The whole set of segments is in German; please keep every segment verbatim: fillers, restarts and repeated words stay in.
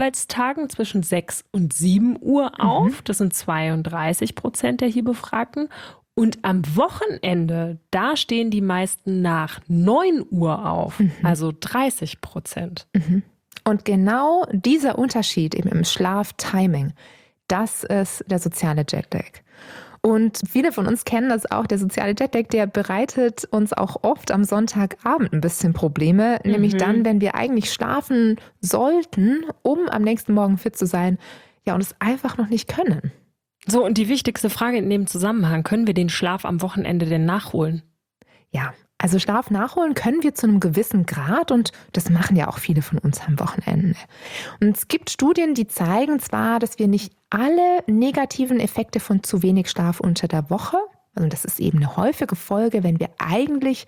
Arbeitstagen zwischen sechs und sieben Uhr auf. Mhm. Das sind zweiunddreißig Prozent der hier Befragten. Und am Wochenende, da stehen die meisten nach neun Uhr auf, mhm. also dreißig Prozent. Mhm. Und genau dieser Unterschied eben im Schlaftiming, das ist der soziale Jetlag. Und viele von uns kennen das auch, der soziale Jetlag, der bereitet uns auch oft am Sonntagabend ein bisschen Probleme, mhm. nämlich dann, wenn wir eigentlich schlafen sollten, um am nächsten Morgen fit zu sein, ja, und es einfach noch nicht können. So, und die wichtigste Frage in dem Zusammenhang, können wir den Schlaf am Wochenende denn nachholen? Ja, also Schlaf nachholen können wir zu einem gewissen Grad und das machen ja auch viele von uns am Wochenende. Und es gibt Studien, die zeigen zwar, dass wir nicht alle negativen Effekte von zu wenig Schlaf unter der Woche, also das ist eben eine häufige Folge, wenn wir eigentlich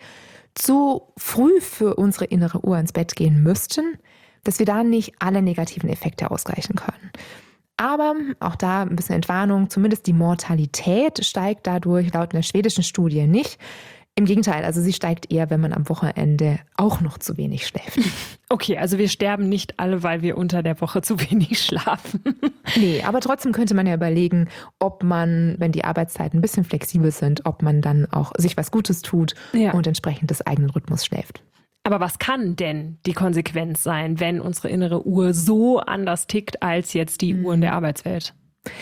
zu früh für unsere innere Uhr ins Bett gehen müssten, dass wir da nicht alle negativen Effekte ausgleichen können. Aber auch da ein bisschen Entwarnung, zumindest die Mortalität steigt dadurch laut einer schwedischen Studie nicht. Im Gegenteil, also sie steigt eher, wenn man am Wochenende auch noch zu wenig schläft. Okay, also wir sterben nicht alle, weil wir unter der Woche zu wenig schlafen. Nee, aber trotzdem könnte man ja überlegen, ob man, wenn die Arbeitszeiten ein bisschen flexibel sind, ob man dann auch sich was Gutes tut ja. und entsprechend des eigenen Rhythmus schläft. Aber was kann denn die Konsequenz sein, wenn unsere innere Uhr so anders tickt als jetzt die mhm. Uhren der Arbeitswelt?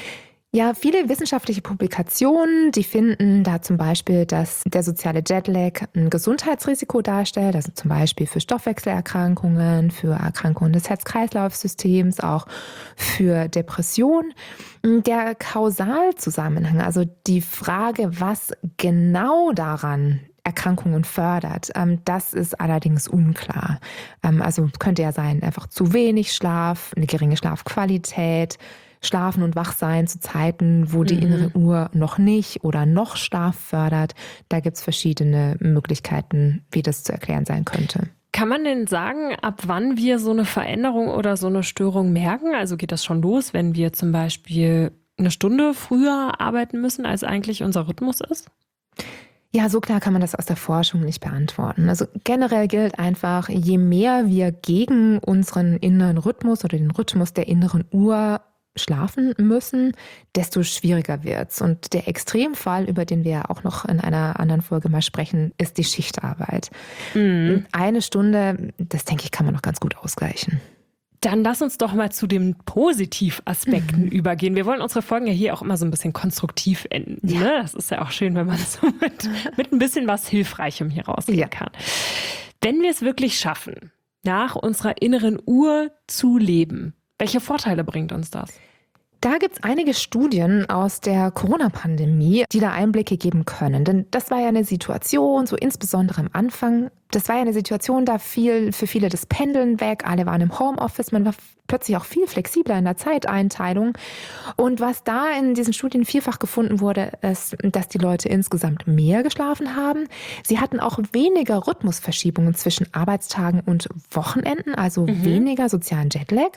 Ja, viele wissenschaftliche Publikationen, die finden da zum Beispiel, dass der soziale Jetlag ein Gesundheitsrisiko darstellt, also zum Beispiel für Stoffwechselerkrankungen, für Erkrankungen des Herz-Kreislauf-Systems, auch für Depression. Der Kausalzusammenhang, also die Frage, was genau daran Erkrankungen fördert, das ist allerdings unklar. Also könnte ja sein, einfach zu wenig Schlaf, eine geringe Schlafqualität, Schlafen und Wachsein zu Zeiten, wo die mhm. innere Uhr noch nicht oder noch Schlaf fördert. Da gibt es verschiedene Möglichkeiten, wie das zu erklären sein könnte. Kann man denn sagen, ab wann wir so eine Veränderung oder so eine Störung merken? Also geht das schon los, wenn wir zum Beispiel eine Stunde früher arbeiten müssen, als eigentlich unser Rhythmus ist? Ja, so klar kann man das aus der Forschung nicht beantworten. Also generell gilt einfach, je mehr wir gegen unseren inneren Rhythmus oder den Rhythmus der inneren Uhr schlafen müssen, desto schwieriger wird's. Und der Extremfall, über den wir ja auch noch in einer anderen Folge mal sprechen, ist die Schichtarbeit. Mhm. Eine Stunde, das denke ich, kann man noch ganz gut ausgleichen. Dann lass uns doch mal zu den Positivaspekten mhm. übergehen. Wir wollen unsere Folgen ja hier auch immer so ein bisschen konstruktiv enden. Ja. Ne? Das ist ja auch schön, wenn man so mit, mit ein bisschen was Hilfreichem hier rausgehen ja. kann. Wenn wir es wirklich schaffen, nach unserer inneren Uhr zu leben, welche Vorteile bringt uns das? Da gibt es einige Studien aus der Corona-Pandemie, die da Einblicke geben können. Denn das war ja eine Situation, so insbesondere am Anfang, das war ja eine Situation, da fiel für viele das Pendeln weg, alle waren im Homeoffice, man war plötzlich auch viel flexibler in der Zeiteinteilung. Und was da in diesen Studien vielfach gefunden wurde, ist, dass die Leute insgesamt mehr geschlafen haben. Sie hatten auch weniger Rhythmusverschiebungen zwischen Arbeitstagen und Wochenenden, also mhm. weniger sozialen Jetlag.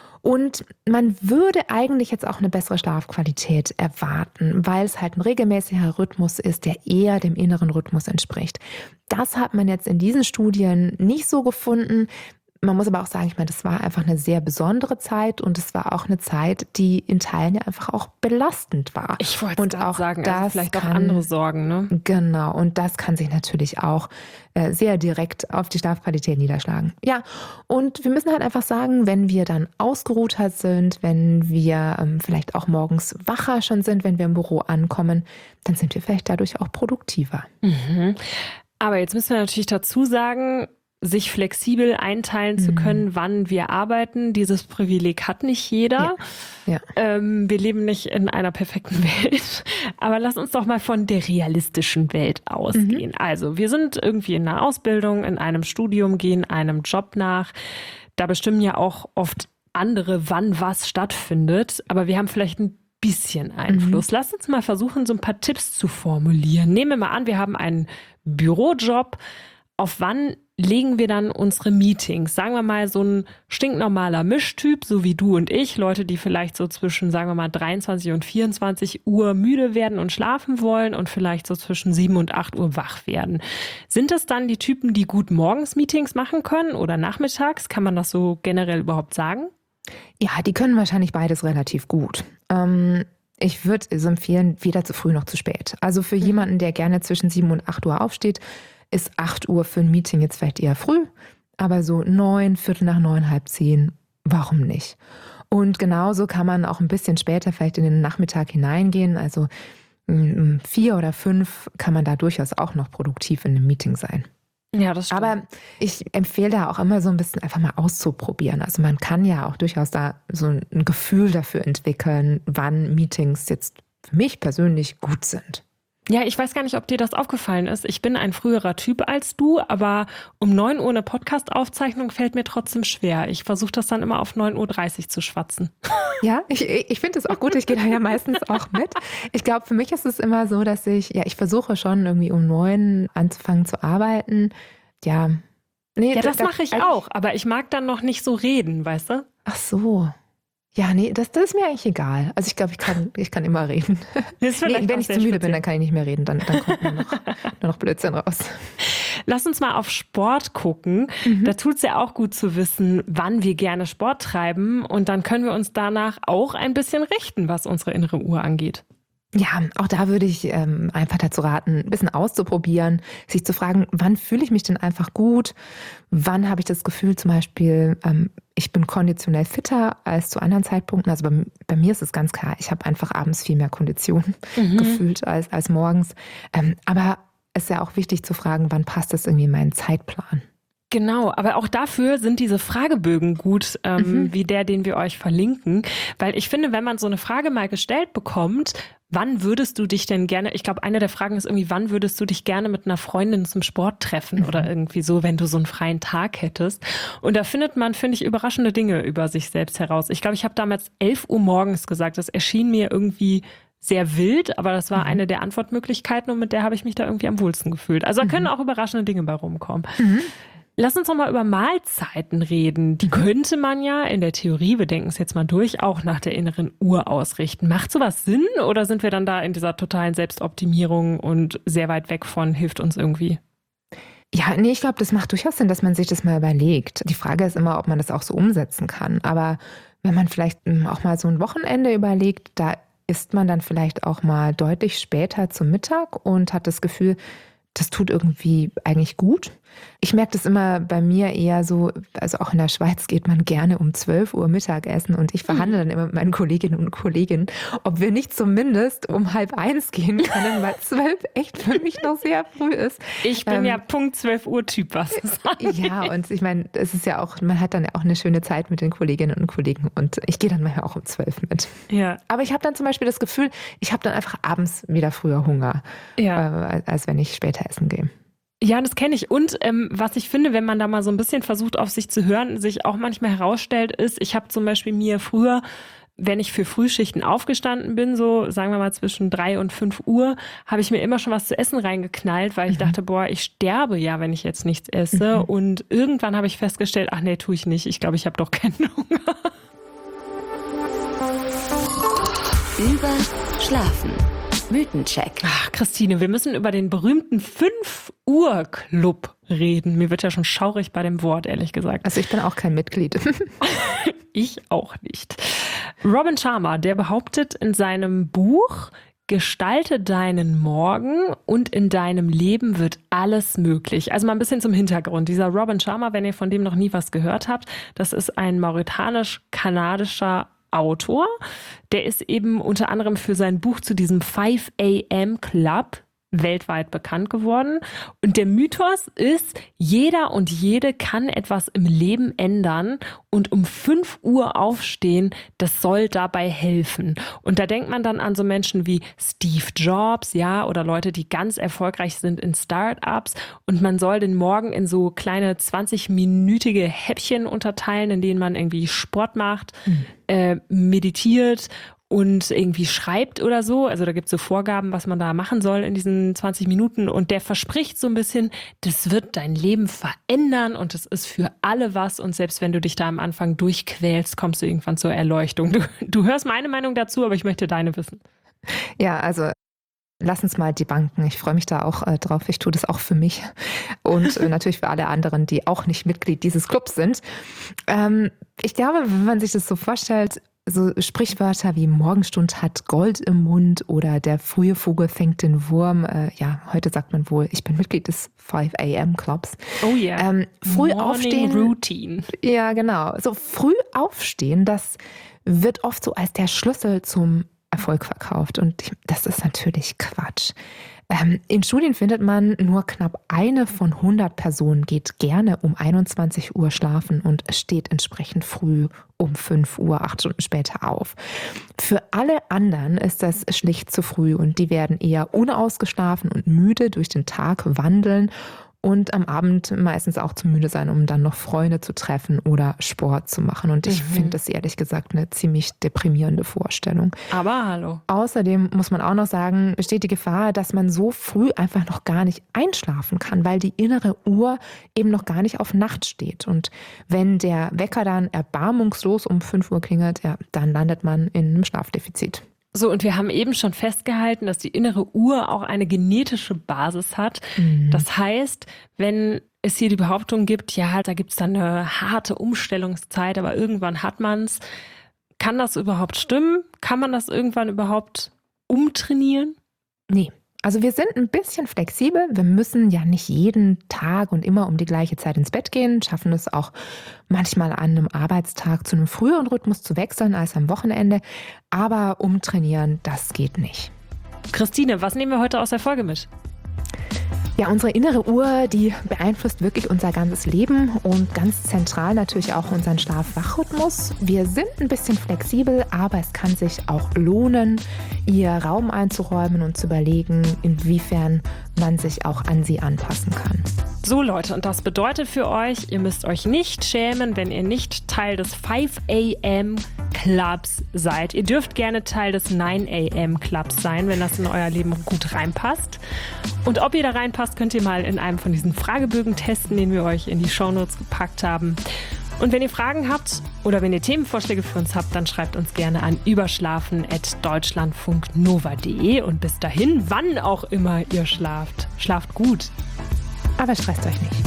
Und man würde eigentlich jetzt auch eine bessere Schlafqualität erwarten, weil es halt ein regelmäßiger Rhythmus ist, der eher dem inneren Rhythmus entspricht. Das hat man jetzt in diesen Studien nicht so gefunden. Man muss aber auch sagen, ich meine, das war einfach eine sehr besondere Zeit und es war auch eine Zeit, die in Teilen ja einfach auch belastend war. Ich wollte und auch sagen, das also vielleicht kann, auch andere Sorgen, ne? Genau, und das kann sich natürlich auch äh, sehr direkt auf die Schlafqualität niederschlagen. Ja, und wir müssen halt einfach sagen, wenn wir dann ausgeruhter sind, wenn wir ähm, vielleicht auch morgens wacher schon sind, wenn wir im Büro ankommen, dann sind wir vielleicht dadurch auch produktiver. Mhm. Aber jetzt müssen wir natürlich dazu sagen, sich flexibel einteilen zu können, mhm. wann wir arbeiten. Dieses Privileg hat nicht jeder. Ja. Ja. Ähm, wir leben nicht in einer perfekten Welt. Aber lass uns doch mal von der realistischen Welt ausgehen. Mhm. Also wir sind irgendwie in einer Ausbildung, in einem Studium, gehen einem Job nach. Da bestimmen ja auch oft andere, wann was stattfindet. Aber wir haben vielleicht ein bisschen Einfluss. Mhm. Lass uns mal versuchen, so ein paar Tipps zu formulieren. Nehmen wir mal an, wir haben einen Bürojob. Auf wann legen wir dann unsere Meetings? Sagen wir mal so ein stinknormaler Mischtyp, so wie du und ich, Leute, die vielleicht so zwischen, sagen wir mal, dreiundzwanzig und vierundzwanzig Uhr müde werden und schlafen wollen und vielleicht so zwischen sieben und acht Uhr wach werden. Sind das dann die Typen, die gut morgens Meetings machen können oder nachmittags? Kann man das so generell überhaupt sagen? Ja, die können wahrscheinlich beides relativ gut. Ähm, ich würde so empfehlen, weder zu früh noch zu spät. Also für mhm. jemanden, der gerne zwischen sieben und acht Uhr aufsteht, ist acht Uhr für ein Meeting jetzt vielleicht eher früh. Aber so neun, Viertel nach neun, halb zehn, warum nicht? Und genauso kann man auch ein bisschen später vielleicht in den Nachmittag hineingehen. Also um vier oder fünf kann man da durchaus auch noch produktiv in einem Meeting sein. Ja, das stimmt. Aber ich empfehle da auch immer so ein bisschen einfach mal auszuprobieren. Also man kann ja auch durchaus da so ein Gefühl dafür entwickeln, wann Meetings jetzt für mich persönlich gut sind. Ja, ich weiß gar nicht, ob dir das aufgefallen ist. Ich bin ein früherer Typ als du, aber um neun Uhr eine Podcast-Aufzeichnung fällt mir trotzdem schwer. Ich versuche das dann immer auf neun Uhr dreißig zu schwatzen. Ja, ich, ich finde es auch gut. Ich gehe da ja meistens auch mit. Ich glaube, für mich ist es immer so, dass ich, ja, ich versuche schon irgendwie um neun anzufangen zu arbeiten. Ja, nee, ja, das da, mache ich auch, aber ich mag dann noch nicht so reden, weißt du? Ach so. Ja, nee, das, das ist mir eigentlich egal. Also ich glaube, ich kann, ich kann immer reden. Nee, wenn ich zu müde bin, dann kann ich nicht mehr reden. Dann, dann kommt nur noch, nur noch Blödsinn raus. Lass uns mal auf Sport gucken. Mhm. Da tut es ja auch gut zu wissen, wann wir gerne Sport treiben. Und dann können wir uns danach auch ein bisschen richten, was unsere innere Uhr angeht. Ja, auch da würde ich ähm, einfach dazu raten, ein bisschen auszuprobieren, sich zu fragen, wann fühle ich mich denn einfach gut? Wann habe ich das Gefühl zum Beispiel, ähm, ich bin konditionell fitter als zu anderen Zeitpunkten? Also bei, bei mir ist es ganz klar, ich habe einfach abends viel mehr Kondition mhm. gefühlt als, als morgens. Ähm, aber es ist ja auch wichtig zu fragen, wann passt das irgendwie in meinen Zeitplan? Genau, aber auch dafür sind diese Fragebögen gut, ähm, mhm. wie der, den wir euch verlinken. Weil ich finde, wenn man so eine Frage mal gestellt bekommt, wann würdest du dich denn gerne, ich glaube, eine der Fragen ist irgendwie, wann würdest du dich gerne mit einer Freundin zum Sport treffen mhm. oder irgendwie so, wenn du so einen freien Tag hättest. Und da findet man, finde ich, überraschende Dinge über sich selbst heraus. Ich glaube, ich habe damals elf Uhr morgens gesagt, das erschien mir irgendwie sehr wild, aber das war mhm. eine der Antwortmöglichkeiten und mit der habe ich mich da irgendwie am wohlsten gefühlt. Also da können mhm. auch überraschende Dinge bei rumkommen. Mhm. Lass uns noch mal über Mahlzeiten reden. Die könnte man ja in der Theorie, wir denken es jetzt mal durch, auch nach der inneren Uhr ausrichten. Macht sowas Sinn oder sind wir dann da in dieser totalen Selbstoptimierung und sehr weit weg von, hilft uns irgendwie? Ja, nee, ich glaube, das macht durchaus Sinn, dass man sich das mal überlegt. Die Frage ist immer, ob man das auch so umsetzen kann. Aber wenn man vielleicht auch mal so ein Wochenende überlegt, da isst man dann vielleicht auch mal deutlich später zum Mittag und hat das Gefühl, das tut irgendwie eigentlich gut. Ich merke das immer bei mir eher so, also auch in der Schweiz geht man gerne um zwölf Uhr Mittagessen und ich verhandle dann immer mit meinen Kolleginnen und Kollegen, ob wir nicht zumindest um halb eins gehen können, weil zwölf echt für mich noch sehr früh ist. Ich bin ähm, ja Punkt zwölf Uhr Typ, was es angeht. Ja, und ich meine, es ist ja auch, man hat dann ja auch eine schöne Zeit mit den Kolleginnen und Kollegen und ich gehe dann manchmal auch um zwölf mit. Ja. Aber ich habe dann zum Beispiel das Gefühl, ich habe dann einfach abends wieder früher Hunger, ja. äh, als wenn ich später essen gehe. Ja, das kenne ich. Und ähm, was ich finde, wenn man da mal so ein bisschen versucht, auf sich zu hören, sich auch manchmal herausstellt, ist, ich habe zum Beispiel mir früher, wenn ich für Frühschichten aufgestanden bin, so sagen wir mal zwischen drei und fünf Uhr, habe ich mir immer schon was zu essen reingeknallt, weil ich mhm. dachte, boah, ich sterbe ja, wenn ich jetzt nichts esse. Mhm. Und irgendwann habe ich festgestellt, ach nee, tue ich nicht. Ich glaube, ich habe doch keinen Hunger. Über Schlafen. Mythencheck. Ach, Christine, wir müssen über den berühmten fünf Uhr Club reden. Mir wird ja schon schaurig bei dem Wort, ehrlich gesagt. Also ich bin auch kein Mitglied. Ich auch nicht. Robin Sharma, der behauptet in seinem Buch, gestalte deinen Morgen und in deinem Leben wird alles möglich. Also mal ein bisschen zum Hintergrund. Dieser Robin Sharma, wenn ihr von dem noch nie was gehört habt, das ist ein mauretanisch-kanadischer Autor. Der ist eben unter anderem für sein Buch zu diesem five a m Club weltweit bekannt geworden. Und der Mythos ist, jeder und jede kann etwas im Leben ändern und um fünf Uhr aufstehen, das soll dabei helfen. Und da denkt man dann an so Menschen wie Steve Jobs, ja, oder Leute, die ganz erfolgreich sind in Startups. Und man soll den Morgen in so kleine zwanzig-minütige Häppchen unterteilen, in denen man irgendwie Sport macht, mhm. äh, meditiert und irgendwie schreibt oder so. Also da gibt es so Vorgaben, was man da machen soll in diesen zwanzig Minuten. Und der verspricht so ein bisschen, das wird dein Leben verändern und es ist für alle was. Und selbst wenn du dich da am Anfang durchquälst, kommst du irgendwann zur Erleuchtung. Du, du hörst meine Meinung dazu, aber ich möchte deine wissen. Ja, also lass uns mal debunken. Ich freue mich da auch äh, drauf. Ich tue das auch für mich und äh, natürlich für alle anderen, die auch nicht Mitglied dieses Clubs sind. Ähm, ich glaube, wenn man sich das so vorstellt, so Sprichwörter wie Morgenstund hat Gold im Mund oder der frühe Vogel fängt den Wurm. Äh, ja, heute sagt man wohl, ich bin Mitglied des five a m Clubs. Oh ja. Yeah. Ähm, früh Morning aufstehen. Routine. Ja, genau. So früh aufstehen, das wird oft so als der Schlüssel zum Erfolg verkauft. Und ich, das ist natürlich Quatsch. Ähm, in Studien findet man, nur knapp eine von hundert Personen geht gerne um einundzwanzig Uhr schlafen und steht entsprechend früh um fünf Uhr, acht Stunden später auf. Für alle anderen ist das schlicht zu früh und die werden eher unausgeschlafen und müde durch den Tag wandeln und am Abend meistens auch zu müde sein, um dann noch Freunde zu treffen oder Sport zu machen. Und ich mhm. finde das ehrlich gesagt eine ziemlich deprimierende Vorstellung. Aber hallo. Außerdem muss man auch noch sagen, besteht die Gefahr, dass man so früh einfach noch gar nicht einschlafen kann, weil die innere Uhr eben noch gar nicht auf Nacht steht. Und wenn der Wecker dann erbarmungslos um fünf Uhr klingelt, ja, dann landet man in einem Schlafdefizit. So, und wir haben eben schon festgehalten, dass die innere Uhr auch eine genetische Basis hat. Mhm. Das heißt, wenn es hier die Behauptung gibt, ja, da gibt es dann eine harte Umstellungszeit, aber irgendwann hat man es. Kann das überhaupt stimmen? Kann man das irgendwann überhaupt umtrainieren? Nee. Also wir sind ein bisschen flexibel. Wir müssen ja nicht jeden Tag und immer um die gleiche Zeit ins Bett gehen, schaffen es auch manchmal an einem Arbeitstag zu einem früheren Rhythmus zu wechseln als am Wochenende. Aber umtrainieren, das geht nicht. Christine, was nehmen wir heute aus der Folge mit? Ja, unsere innere Uhr, die beeinflusst wirklich unser ganzes Leben und ganz zentral natürlich auch unseren Schlaf-Wach-Rhythmus. Wir sind ein bisschen flexibel, aber es kann sich auch lohnen, ihr Raum einzuräumen und zu überlegen, inwiefern man sich auch an sie anpassen kann. So Leute, und das bedeutet für euch, ihr müsst euch nicht schämen, wenn ihr nicht Teil des five a m Clubs seid. Ihr dürft gerne Teil des nine a m Clubs sein, wenn das in euer Leben gut reinpasst. Und ob ihr da reinpasst, könnt ihr mal in einem von diesen Fragebögen testen, den wir euch in die Shownotes gepackt haben. Und wenn ihr Fragen habt oder wenn ihr Themenvorschläge für uns habt, dann schreibt uns gerne an überschlafen at deutschlandfunknova punkt de. Und bis dahin, wann auch immer ihr schlaft, schlaft gut. Aber stresst euch nicht.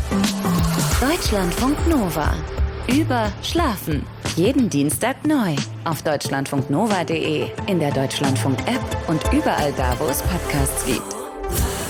Deutschlandfunk Nova. Über Schlafen. Jeden Dienstag neu. Auf deutschlandfunknova punkt de, in der Deutschlandfunk-App und überall da, wo es Podcasts gibt.